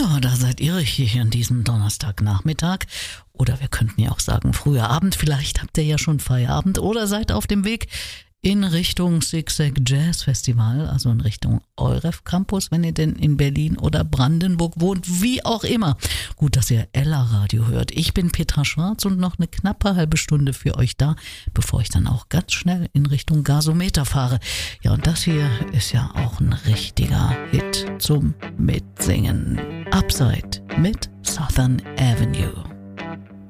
Ja, da seid ihr richtig an diesem Donnerstagnachmittag. Oder wir könnten ja auch sagen früher Abend. Vielleicht habt ihr ja schon Feierabend oder seid auf dem Weg in Richtung Zigzag Jazz Festival, also in Richtung EUREF Campus, wenn ihr denn in Berlin oder Brandenburg wohnt, wie auch immer. Gut, dass ihr Ella Radio hört. Ich bin Petra Schwarz und noch eine knappe halbe Stunde für euch da, bevor ich dann auch ganz schnell in Richtung Gasometer fahre. Ja, und das hier ist ja auch ein richtiger Hit zum Mitsingen. Upside mit Southern Avenue.